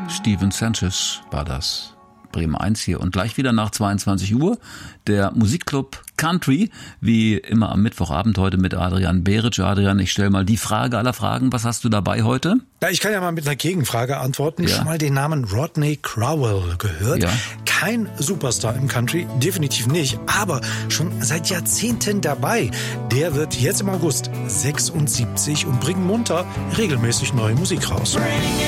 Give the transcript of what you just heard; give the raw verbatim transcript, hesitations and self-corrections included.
Steven Sanchez war das. Bremen eins hier. Und gleich wieder nach zweiundzwanzig Uhr der Musikclub Country, wie immer am Mittwochabend heute mit Adrian Beritsch. Adrian, ich stelle mal die Frage aller Fragen. Was hast du dabei heute? Ja, ich kann ja mal mit einer Gegenfrage antworten. Ja. Schon mal den Namen Rodney Crowell gehört? Ja. Kein Superstar im Country, definitiv nicht, aber schon seit Jahrzehnten dabei. Der wird jetzt im August sechsundsiebzig und bringt munter regelmäßig neue Musik raus.